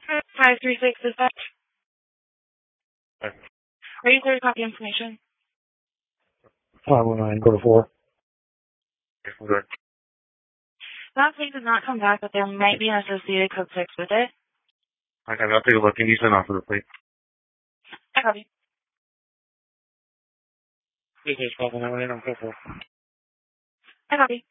536 dispatch. Okay. Are you clear to copy information? 519, go to 4. Okay. That plate did not come back, but there might be an associated code 6 with it. Okay, I'll take a look. Can you send off for the plate? I copy. Please, 519, I'm 4. I copy.